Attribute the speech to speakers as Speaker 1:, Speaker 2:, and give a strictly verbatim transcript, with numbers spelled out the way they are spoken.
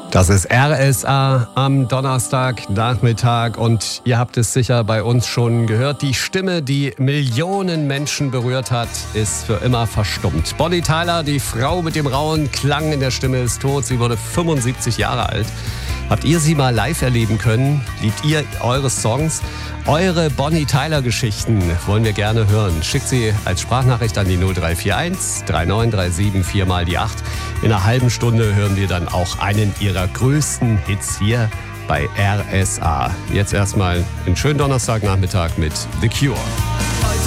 Speaker 1: Das ist R S A am Donnerstagnachmittag und ihr habt es sicher bei uns schon gehört. Die Stimme, die Millionen Menschen berührt hat, ist für immer verstummt. Bonnie Tyler, die Frau mit dem rauen Klang in der Stimme, ist tot. Sie wurde fünfundsiebzig Jahre alt. Habt ihr sie mal live erleben können? Liebt ihr eure Songs? Eure Bonnie Tyler Geschichten wollen wir gerne hören. Schickt sie als Sprachnachricht an die null drei vier eins drei neun drei sieben vier mal die acht. In einer halben Stunde hören wir dann auch einen ihrer größten Hits hier bei R S A. Jetzt erstmal einen schönen Donnerstagnachmittag mit The Cure.